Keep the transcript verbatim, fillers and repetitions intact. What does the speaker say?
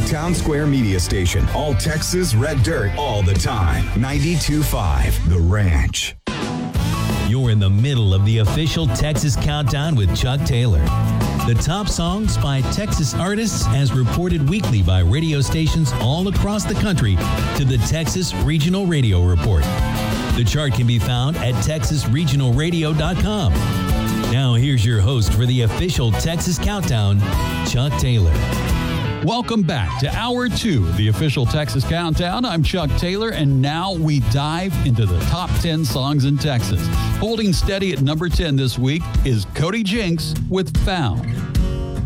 Town Square Media Station. All Texas red dirt all the time. ninety-two point five The Ranch. You're in the middle of the official Texas Countdown with Chuck Taylor. The top songs by Texas artists as reported weekly by radio stations all across the country to the Texas Regional Radio Report. The chart can be found at texas regional radio dot com. Now here's your host for the official Texas Countdown, Chuck Taylor. Welcome back to Hour two of the official Texas Countdown. I'm Chuck Taylor, and now we dive into the top ten songs in Texas. Holding steady at number ten this week is Cody Jinks with Found.